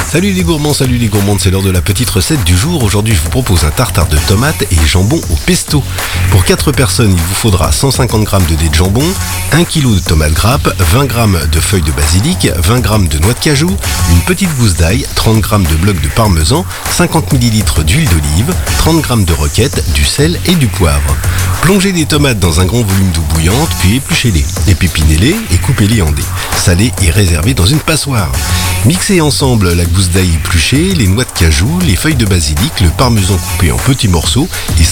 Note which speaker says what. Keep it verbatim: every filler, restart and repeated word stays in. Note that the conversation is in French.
Speaker 1: Salut les gourmands, salut les gourmandes, c'est l'heure de la petite recette du jour. Aujourd'hui, je vous propose un tartare de tomates et jambon au pesto. Pour quatre personnes, il vous faudra cent cinquante grammes de dés de jambon, un kilo de tomates grappes, vingt grammes de feuilles de basilic, vingt grammes de noix de cajou, une petite gousse d'ail, trente grammes de blocs de parmesan, cinquante millilitres d'huile d'olive, trente grammes de roquette, du sel et du poivre. Plongez les tomates dans un grand volume d'eau bouillante, puis épluchez-les, épépinez-les et coupez-les en dés. Salez et réservez dans une passoire. Mixez ensemble la gousse d'ail épluchée, les noix de cajou, les feuilles de basilic, le parmesan coupé en petits morceaux et